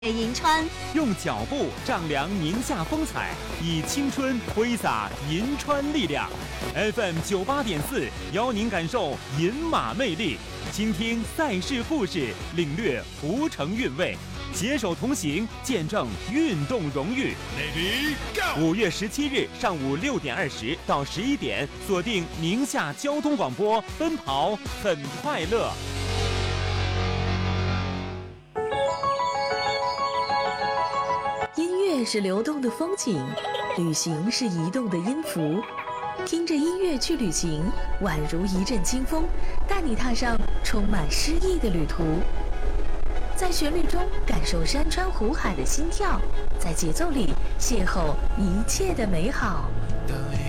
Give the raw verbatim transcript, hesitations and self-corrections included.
银川， 用脚步丈量宁夏风采，以青春挥洒银川力量。F M 九八点四，邀您感受银马魅力，倾听赛事故事，领略途程韵味，携手同行，见证运动荣誉。Lady Go！ 五月十七日上午六点二十到十一点，锁定宁夏交通广播，奔跑很快乐。 音乐是流动的风景，旅行是移动的音符。听着音乐去旅行，宛如一阵清风，带你踏上充满诗意的旅途。在旋律中感受山川湖海的心跳，在节奏里邂逅一切的美好。 当一